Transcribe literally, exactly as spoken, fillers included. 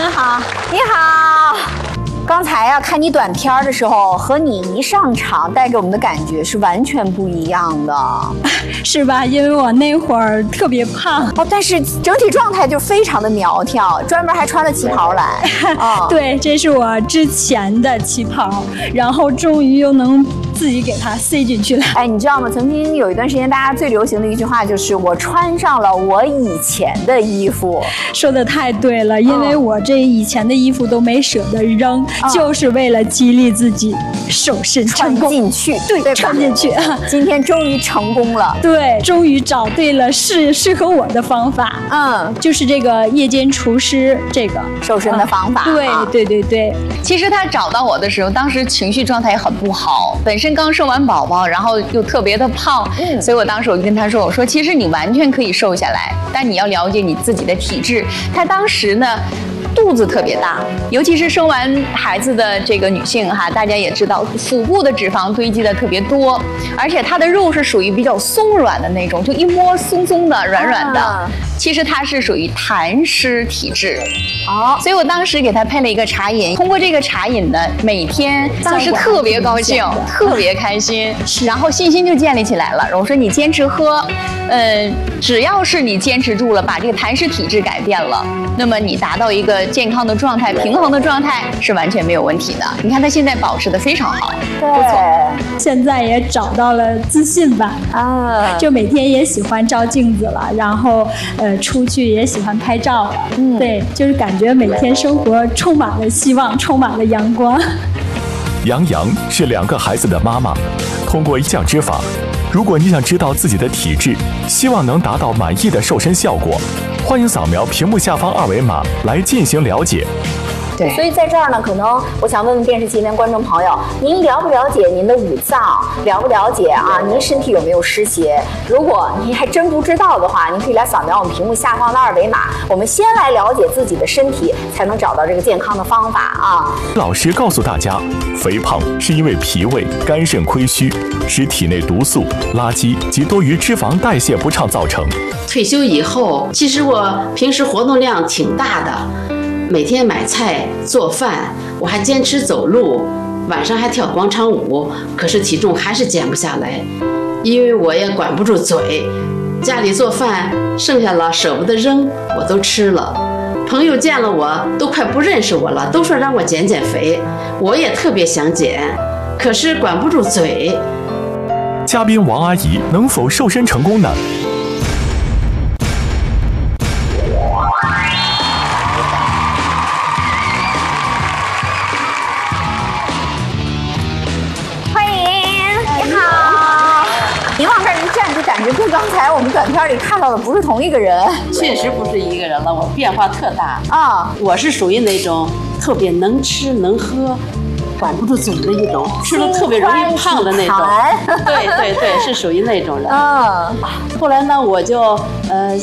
好，你好。刚才呀、啊，看你短片的时候，和你一上场带给我们的感觉是完全不一样的， 是吧？因为我那会儿特别胖哦，但是整体状态就非常的苗条，专门还穿了旗袍来。 哦、对，这是我之前的旗袍，然后终于又能自己给它塞进去了。 哎，你知道吗？曾经有一段时间，大家最流行的一句话就是“我穿上了我以前的衣服”。 说的太对了，因为我这以前的衣服都没舍得扔。哦、就是为了激励自己瘦身成功， 穿进去， 对，对穿进去。 今天终于成功了， 对，终于找对了适适合我的方法。嗯，就是这个夜间厨师这个瘦身的方法。 嗯、对、啊、对对对。 其实他找到我的时候，当时情绪状态也很不好，本身刚生完宝宝，然后又特别的胖，嗯，所以我当时我就跟他说，我说其实你完全可以瘦下来，但你要了解你自己的体质。他当时呢。肚子特别大，尤其是生完孩子的这个女性哈，大家也知道，腹部的脂肪堆积的特别多，而且她的肉是属于比较松软的那种，就一摸松松的、软软的。啊、其实她是属于痰湿体质。哦，所以我当时给她配了一个茶饮，通过这个茶饮呢，每天当时特别高兴，特别开心，然后信心就建立起来了。我说你坚持喝，呃，只要是你坚持住了，把这个痰湿体质改变了，那么你达到一个健康的状态、平衡的状态是完全没有问题的。你看他现在保持得非常好， 对， 不错。 现在也找到了自信吧，啊，就每天也喜欢照镜子了，然后呃出去也喜欢拍照了，嗯，对，就是感觉每天生活充满了希望，充满了阳光。 杨洋是两个孩子的妈妈，通过一项之法，如果你想知道自己的体质，希望能达到满意的瘦身效果，欢迎扫描屏幕下方二维码来进行了解。 对，所以在这儿呢，可能我想问问电视机前观众朋友，您了不了解您的五脏？了不了解啊？您身体有没有湿邪？如果您还真不知道的话，您可以来扫描我们屏幕下方的二维码。我们先来了解自己的身体，才能找到这个健康的方法啊。 老师告诉大家，肥胖是因为脾胃、肝肾亏虚，使体内毒素、垃圾及多余脂肪代谢不畅造成。 退休以后，其实我平时活动量挺大的。每天买菜做饭，我还坚持走路，晚上还跳广场舞，可是体重还是减不下来，因为我也管不住嘴，家里做饭剩下了舍不得扔，我都吃了。朋友见了我都快不认识我了，都说让我减减肥，我也特别想减，可是管不住嘴。 嘉宾王阿姨能否瘦身成功呢？ 跟刚才我们短片里看到的不是同一个人， 确实不是一个人了，我变化特大啊！我是属于那种特别能吃能喝，管不住嘴的一种，吃了特别容易胖的那种。对对对，是属于那种人。嗯。后来呢，我就呃